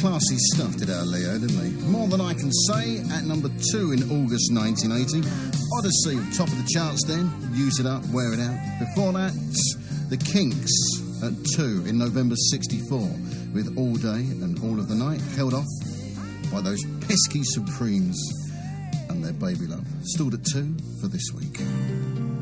classy stuff did our Leo, didn't he? More Than I Can Say at number 2 in August 1980. Odyssey, top of the charts then. Use It Up, Wear It Out. Before that, The Kinks at 2 in November 64 with All Day and All of the Night, held off by those pesky Supremes and their Baby Love. Stalled at 2 for this week.